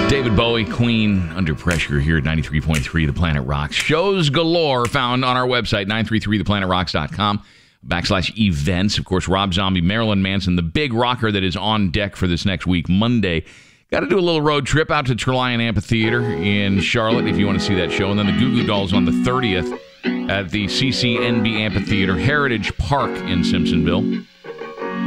David Bowie, Queen, Under Pressure here at 93.3 The Planet Rocks. Shows galore found on our website, 933theplanetrocks.com/events. Of course, Rob Zombie, Marilyn Manson, the big rocker that is on deck for this next week, Monday. Got to do a little road trip out to Trelion Amphitheater in Charlotte if you want to see that show. And then the Goo Goo Dolls on the 30th at the CCNB Amphitheater, Heritage Park in Simpsonville.